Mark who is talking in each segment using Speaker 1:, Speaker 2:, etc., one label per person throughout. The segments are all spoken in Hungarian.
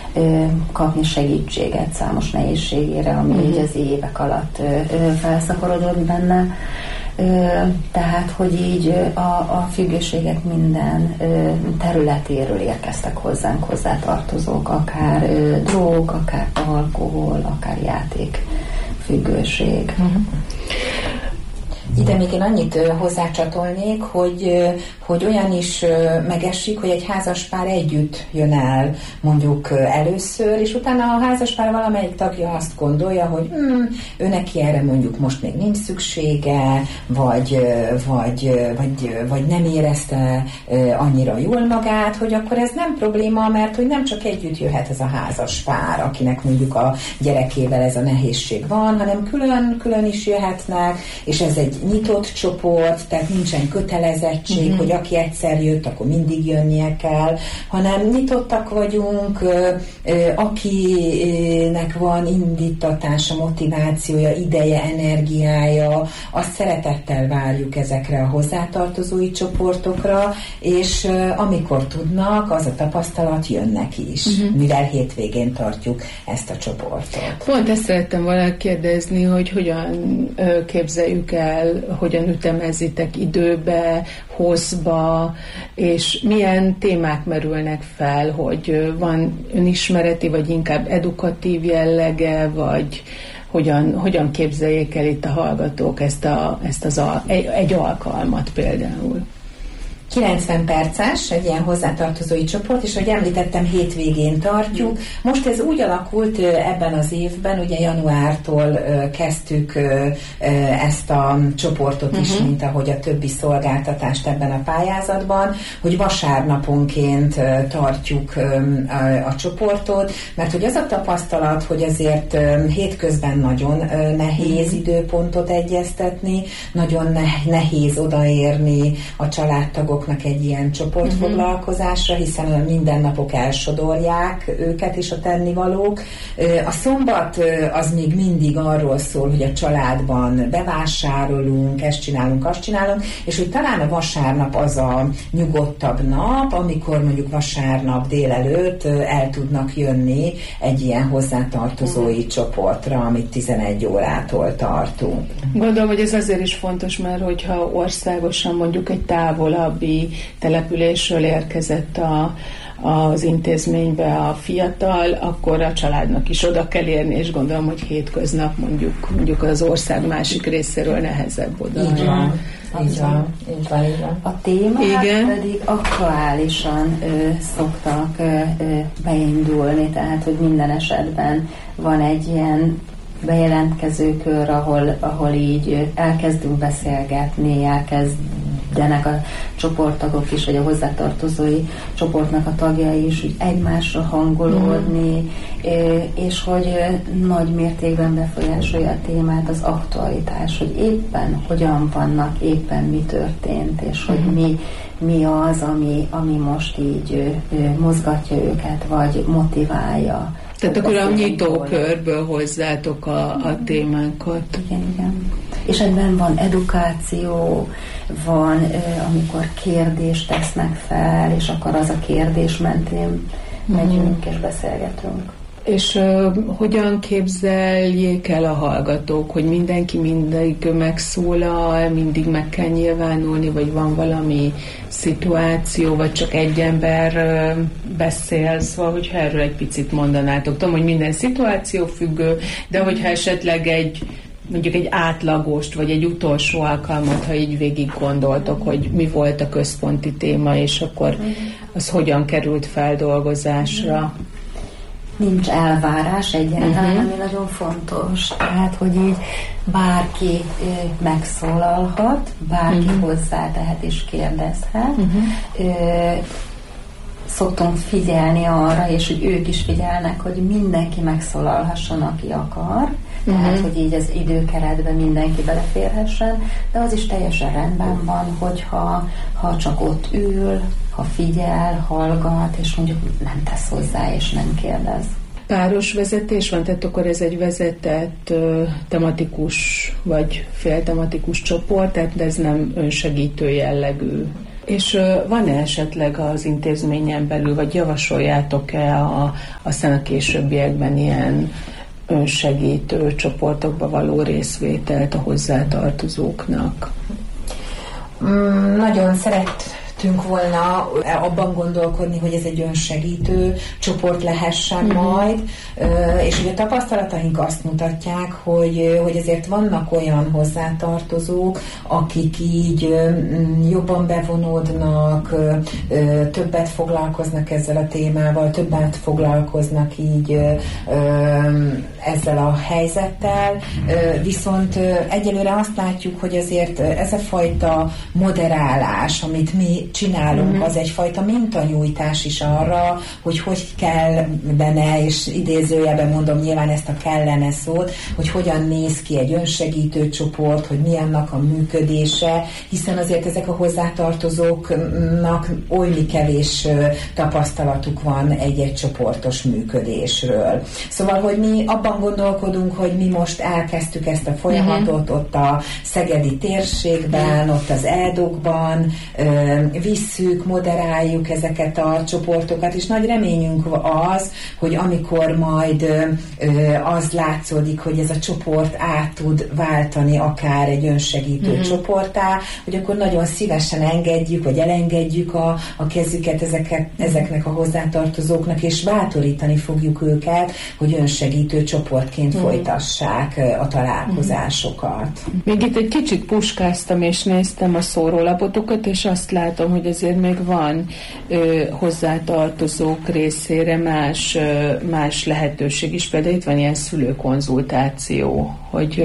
Speaker 1: kapni segítséget számos nehézségére, ami így az évek alatt felszaporodott benne. Tehát, hogy így a függőségek minden területéről érkeztek hozzánk hozzátartozók, akár drog, akár alkohol, akár játék függőség.
Speaker 2: Ide még én annyit hozzácsatolnék, hogy olyan is megesik, hogy egy házaspár együtt jön el mondjuk először, és utána a házaspár valamelyik tagja azt gondolja, hogy ő neki erre mondjuk most még nincs szüksége, vagy nem érezte annyira jól magát, hogy akkor ez nem probléma, mert hogy nem csak együtt jöhet ez a házaspár, akinek mondjuk a gyerekével ez a nehézség van, hanem külön is jöhetnek, és ez egy nyitott csoport, tehát nincsen kötelezettség, hogy aki egyszer jött, akkor mindig jönnie kell, hanem nyitottak vagyunk, akinek van indítatása, motivációja, ideje, energiája, azt szeretettel várjuk ezekre a hozzátartozói csoportokra, és amikor tudnak, az a tapasztalat jönnek is, mivel hétvégén tartjuk ezt a csoportot.
Speaker 3: Pont ezt szerettem volna kérdezni, hogy hogyan képzeljük el, hogyan ütemezitek időbe, hosszba, és milyen témák merülnek fel, hogy van önismereti, vagy inkább edukatív jellege, vagy hogyan képzeljék el itt a hallgatók egy alkalmat például.
Speaker 2: 90 perces egy ilyen hozzátartozói csoport, és ahogy említettem, hétvégén tartjuk. Most ez úgy alakult ebben az évben, ugye januártól kezdtük ezt a csoportot is, mint ahogy a többi szolgáltatást ebben a pályázatban, hogy vasárnaponként tartjuk a csoportot, mert hogy az a tapasztalat, hogy azért hétközben nagyon nehéz időpontot egyeztetni, nagyon nehéz odaérni a családtagok egy ilyen csoportfoglalkozásra, hiszen a mindennapok elsodorják őket és a tennivalók. A szombat az még mindig arról szól, hogy a családban bevásárolunk, ezt csinálunk, azt csinálunk, és hogy talán a vasárnap az a nyugodtabb nap, amikor mondjuk vasárnap délelőtt el tudnak jönni egy ilyen hozzátartozói csoportra, amit 11 órától tartunk.
Speaker 3: Gondolom, hogy ez azért is fontos, mert hogyha országosan mondjuk egy távolabbi településről érkezett az intézménybe a fiatal, akkor a családnak is oda kell érni, és gondolom, hogy hétköznap mondjuk az ország másik részéről nehezebb oda.
Speaker 2: Így van.
Speaker 1: A témák pedig aktuálisan szoktak beindulni, tehát, hogy minden esetben van egy ilyen bejelentkezőkör, ahol így elkezdünk beszélgetni, elkezdenek a csoporttagok is, vagy a hozzátartozói csoportnak a tagjai is úgy egymásra hangolódni, és hogy nagy mértékben befolyásolja a témát az aktualitás, hogy éppen hogyan vannak, éppen mi történt, és hogy mi az, ami most így mozgatja őket, vagy motiválja.
Speaker 3: Tehát akkor a nyitókörből hozzátok a témánkat.
Speaker 1: Igen. És ebben van edukáció, van, amikor kérdést tesznek fel, és akkor az a kérdés mentén megyünk és beszélgetünk.
Speaker 3: És hogyan képzeljék el a hallgatók, hogy mindenki mindig megszólal, mindig meg kell nyilvánulni, vagy van valami szituáció, vagy csak egy ember beszél, szóval, hogyha erről egy picit mondanátok. Tudom, hogy minden szituáció függő, de hogyha esetleg mondjuk egy átlagost, vagy egy utolsó alkalmat, ha így végig gondoltok, hogy mi volt a központi téma, és akkor az hogyan került feldolgozásra.
Speaker 1: Nincs elvárás egyáltalán, ami nagyon fontos. Tehát, hogy így bárki megszólalhat, bárki hozzátehet és kérdezhet. Szoktunk figyelni arra, és hogy ők is figyelnek, hogy mindenki megszólalhasson, aki akar. Tehát, hogy így az időkeretben mindenki beleférhessen, de az is teljesen rendben van, hogyha csak ott ül, ha figyel, hallgat, és mondjuk nem tesz hozzá, és nem kérdez.
Speaker 3: Páros vezetés van, tehát akkor ez egy vezetett tematikus vagy féltematikus csoport, tehát ez nem önsegítő jellegű. És van-e esetleg az intézményen belül, vagy javasoljátok-e aztán a későbbiekben ilyen önsegítő csoportokba való részvételt a hozzátartozóknak?
Speaker 2: Nagyon szerettünk volna abban gondolkodni, hogy ez egy önsegítő csoport lehessen majd, és ugye a tapasztalataink azt mutatják, hogy azért vannak olyan hozzátartozók, akik így jobban bevonódnak, többet foglalkoznak ezzel a témával, többet foglalkoznak így ezzel a helyzettel, viszont egyelőre azt látjuk, hogy azért ez a fajta moderálás, amit mi csinálunk, az egyfajta mintanyújtás is arra, hogy kellene, és idézőjelben mondom nyilván ezt a kellene szót, hogy hogyan néz ki egy önsegítő csoport, hogy mi annak a működése, hiszen azért ezek a hozzátartozóknak oly kevés tapasztalatuk van egy-egy csoportos működésről. Szóval, hogy mi abban gondolkodunk, hogy mi most elkezdtük ezt a folyamatot ott a szegedi térségben, ott az Eldokban, visszük, moderáljuk ezeket a csoportokat, és nagy reményünk az, hogy amikor majd az látszódik, hogy ez a csoport át tud váltani akár egy önsegítő csoporttá, hogy akkor nagyon szívesen engedjük, vagy elengedjük a kezüket ezeknek a hozzátartozóknak, és bátorítani fogjuk őket, hogy önsegítő csoportként folytassák a találkozásokat.
Speaker 3: Még itt egy kicsit puskáztam, és néztem a szórólapotokat, és azt látom, hogy azért még van hozzátartozók részére más lehetőség is, például itt van ilyen szülőkonzultáció, hogy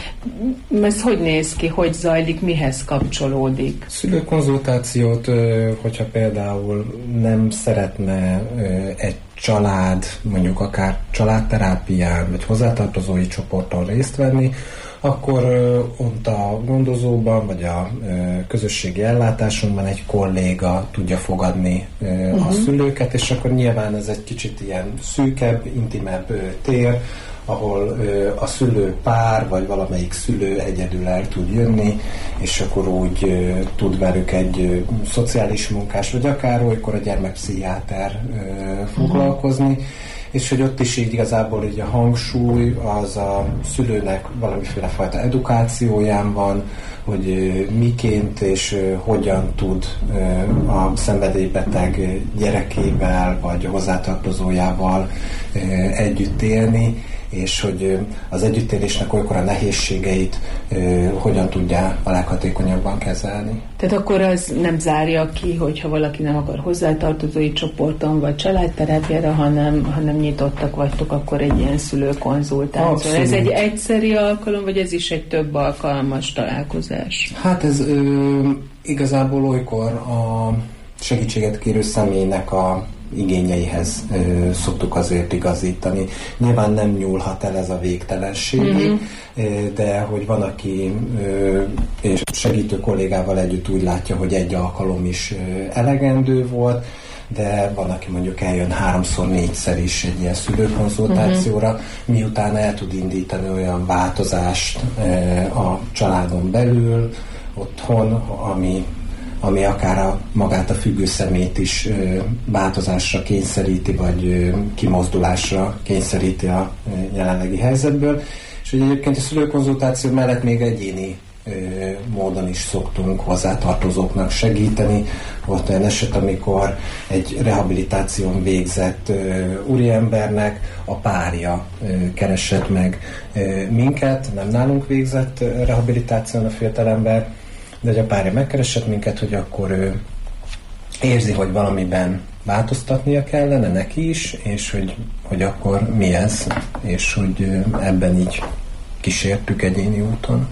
Speaker 3: ez hogy néz ki, hogy zajlik, mihez kapcsolódik?
Speaker 4: Szülőkonzultációt, hogyha például nem szeretne egy család, mondjuk akár családterápián, vagy hozzátartozói csoporton részt venni, akkor ott a gondozóban, vagy a közösségi ellátásunkban egy kolléga tudja fogadni a szülőket, és akkor nyilván ez egy kicsit ilyen szűkebb, intimebb tér, ahol a szülő pár, vagy valamelyik szülő egyedül el tud jönni, és akkor úgy tud velük egy szociális munkás, vagy akár olykor a gyermekpszichiáter foglalkozni, és hogy ott is így igazából így a hangsúly az a szülőnek valamiféle fajta edukációján van, hogy miként és hogyan tud a szenvedélybeteg gyerekével vagy hozzátartozójával együtt élni, és hogy az együttélésnek olykor a nehézségeit hogyan tudja a leghatékonyabban kezelni.
Speaker 3: Tehát akkor az nem zárja ki, hogyha valaki nem akar hozzátartozói csoporton vagy családterápiára, hanem nyitottak vagytok, akkor egy ilyen szülőkonzultáció. Abszolút. Ez egy egyszeri alkalom, vagy ez is egy több alkalmas találkozás?
Speaker 4: Hát ez igazából olykor a segítséget kérő személynek a igényeihez szoktuk azért igazítani. Nyilván nem nyúlhat el ez a végtelenségig, de hogy van, aki és segítő kollégával együtt úgy látja, hogy egy alkalom is elegendő volt, de van, aki mondjuk eljön 3-4-szer is egy ilyen szülőkonzultációra, miután el tud indítani olyan változást a családon belül, otthon, ami akár magát a függő személyt is változásra kényszeríti, vagy kimozdulásra kényszeríti a jelenlegi helyzetből. És hogy egyébként a szülőkonzultáció mellett még egyéni módon is szoktunk hozzátartozóknak segíteni. Volt olyan eset, amikor egy rehabilitáción végzett úriembernek a párja keresett meg minket, nem nálunk végzett rehabilitáción a fiatalember, de hogy a párja megkeresett minket, hogy akkor ő érzi, hogy valamiben változtatnia kellene neki is, és hogy akkor mi ez, és hogy ebben így kísértük egyéni úton.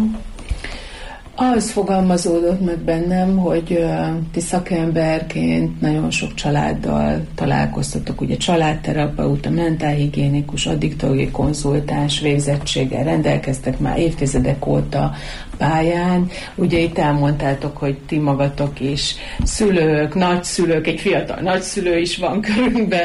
Speaker 3: Az fogalmazódott meg bennem, hogy ti szakemberként nagyon sok családdal találkoztatok, ugye családterapeuta, mentálhigiénikus, addiktológiai konzultáns végzettséggel rendelkeztek már évtizedek óta, pályán. Ugye itt elmondtátok, hogy ti magatok is szülők, nagyszülők, egy fiatal nagyszülő is van körünkben,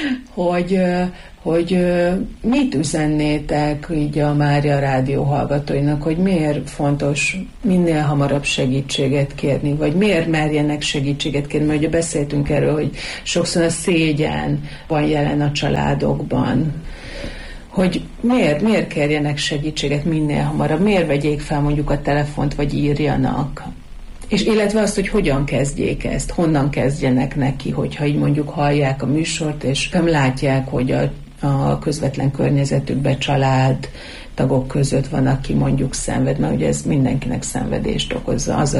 Speaker 3: hogy mit üzennétek így a Mária Rádió hallgatóinak, hogy miért fontos minél hamarabb segítséget kérni, vagy miért merjenek segítséget kérni, mert ugye beszéltünk erről, hogy sokszor a szégyen van jelen a családokban, hogy miért kérjenek segítséget minél hamarabb, miért vegyék fel mondjuk a telefont, vagy írjanak. És illetve azt, hogy hogyan kezdjék ezt, honnan kezdjenek neki, hogyha így mondjuk hallják a műsort, és nem látják, hogy a közvetlen környezetükben család tagok között van, aki mondjuk szenved, mert ugye ez mindenkinek szenvedést okozza. Az,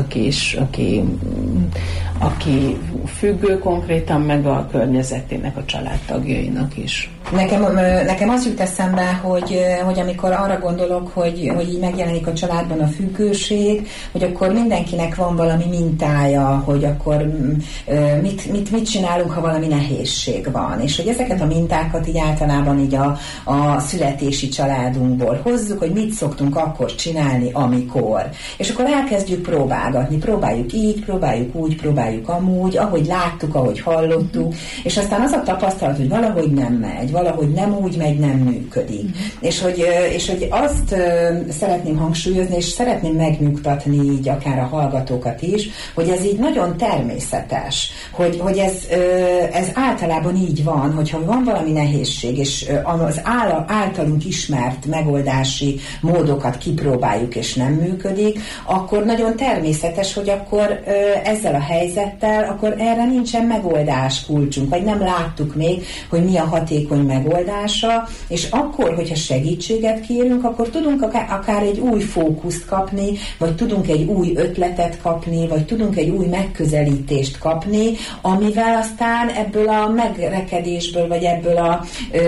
Speaker 3: aki függő konkrétan, meg a környezetének, a családtagjainak is.
Speaker 2: Nekem az jut eszembe, hogy amikor arra gondolok, hogy így megjelenik a családban a függőség, hogy akkor mindenkinek van valami mintája, hogy akkor mit csinálunk, ha valami nehézség van. És hogy ezeket a mintákat így általában így a születési családunkból hozzuk, hogy mit szoktunk akkor csinálni, amikor. És akkor elkezdjük próbálgatni. Próbáljuk így, próbáljuk úgy, próbáljuk amúgy, ahogy láttuk, ahogy hallottuk, és aztán az a tapasztalat, hogy valahogy nem megy, valahogy nem úgy megy, nem működik. És hogy azt szeretném hangsúlyozni, és szeretném megnyugtatni így akár a hallgatókat is, hogy ez így nagyon természetes, hogy ez általában így van, hogyha van valami nehézség, és az általunk ismert megoldási módokat kipróbáljuk, és nem működik, akkor nagyon természetes, hogy akkor ezzel a helyzettel, akkor erre nincsen megoldás kulcsunk, vagy nem láttuk még, hogy mi a hatékony megoldása, és akkor, hogyha segítséget kérünk, akkor tudunk akár egy új fókuszt kapni, vagy tudunk egy új ötletet kapni, vagy tudunk egy új megközelítést kapni, amivel aztán ebből a megrekedésből, vagy ebből a,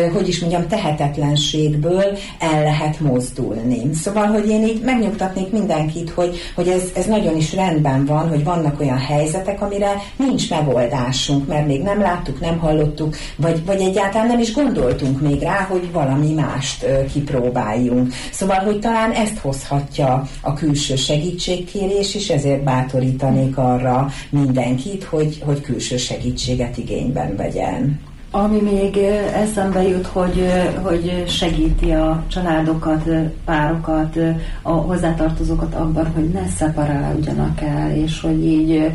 Speaker 2: tehetetlenségből el lehet mozdulni. Szóval, hogy én így megnyugtatnék mindenkit, hogy ez nagyon is rendben van, hogy vannak olyan helyzetek, amire nincs megoldásunk, mert még nem láttuk, nem hallottuk, vagy egyáltalán nem is gondoltunk még rá, hogy valami mást kipróbáljunk. Szóval, hogy talán ezt hozhatja a külső segítségkérés, és ezért bátorítanék arra mindenkit, hogy külső segítséget igényben vegyen.
Speaker 1: Ami még eszembe jut, hogy segíti a családokat, párokat, a hozzátartozókat abban, hogy ne szeparálódjanak el, és hogy így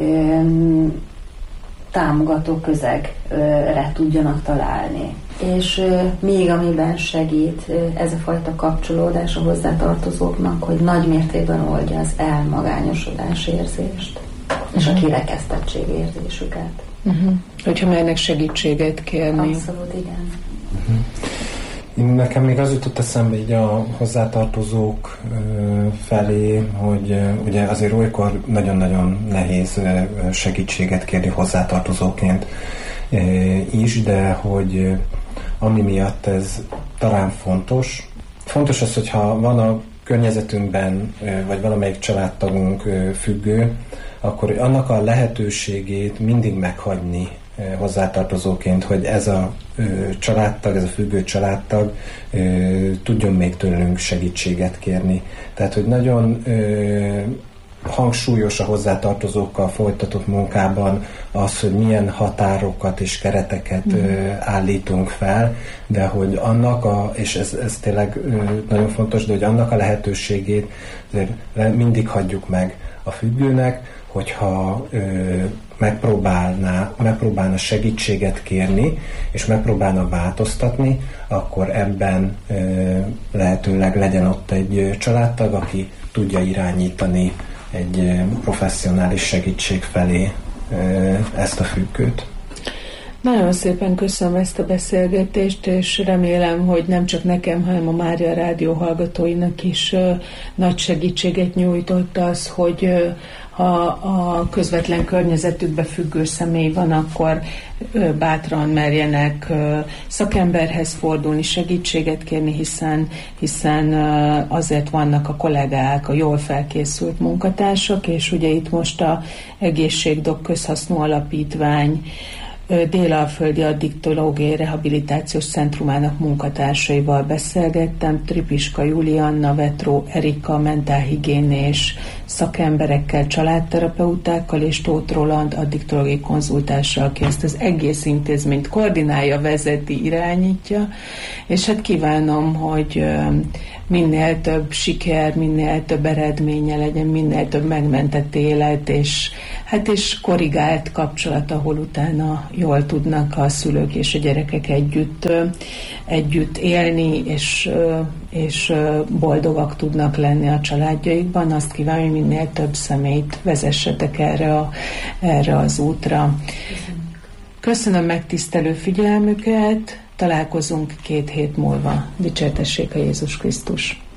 Speaker 1: támogató közegre tudjanak találni. És még amiben segít ez a fajta kapcsolódás a hozzátartozóknak, hogy nagy mértékben oldja az elmagányosodás érzést, és a kirekesztettség érzésüket.
Speaker 3: Hogyha mernek segítséget kérni.
Speaker 1: Abszolút, igen.
Speaker 4: Nekem még az jutott eszembe így a hozzátartozók felé, hogy ugye azért olykor nagyon-nagyon nehéz segítséget kérni hozzátartozóként is, de hogy ami miatt ez talán fontos. Fontos az, hogyha van a környezetünkben, vagy valamelyik családtagunk függő, akkor annak a lehetőségét mindig meghagyni hozzátartozóként, hogy ez a családtag, ez a függő családtag tudjon még tőlünk segítséget kérni. Tehát, hogy nagyon hangsúlyos a hozzátartozókkal folytatott munkában az, hogy milyen határokat és kereteket állítunk fel, de hogy annak és ez tényleg nagyon fontos, de hogy annak a lehetőségét mindig hagyjuk meg a függőnek, hogyha megpróbálna segítséget kérni, és megpróbálna változtatni, akkor ebben lehetőleg legyen ott egy családtag, aki tudja irányítani egy professzionális segítség felé ezt a függőt.
Speaker 3: Nagyon szépen köszönöm ezt a beszélgetést, és remélem, hogy nem csak nekem, hanem a Mária Rádió hallgatóinak is nagy segítséget nyújtott az, hogy ha a közvetlen környezetükbe függő személy van, akkor bátran merjenek szakemberhez fordulni, segítséget kérni, hiszen azért vannak a kollégák, a jól felkészült munkatársak, és ugye itt most a Egészségdok Közhasznú Alapítvány Dél-Alföldi Addiktológiai Rehabilitációs Centrumának munkatársaival beszélgettem, Tripiska Julianna, Vetró Erika, mentálhigiénés szakemberekkel, családterapeutákkal, és Tóth Roland addiktológiai konzultással, aki ezt az egész intézményt koordinálja, vezeti, irányítja, és hát kívánom, hogy minél több siker, minél több eredménye legyen, minél több megmentett élet, és korrigált kapcsolat, ahol utána jól tudnak a szülők és a gyerekek együtt élni, és boldogak tudnak lenni a családjaikban. Azt kívánom, hogy minél több személyt vezessetek erre az útra. Köszönöm megtisztelő figyelmüket, találkozunk 2 hét múlva. Dicsértessék a Jézus Krisztus!